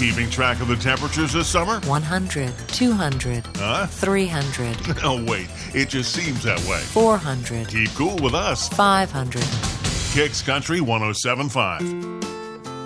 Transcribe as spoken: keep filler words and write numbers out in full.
Keeping track of the temperatures this summer? one hundred, two hundred, Huh? three hundred, Oh, wait. It just seems that way. four hundred, Keep cool with us. five hundred. Kicks Country one oh seven point five.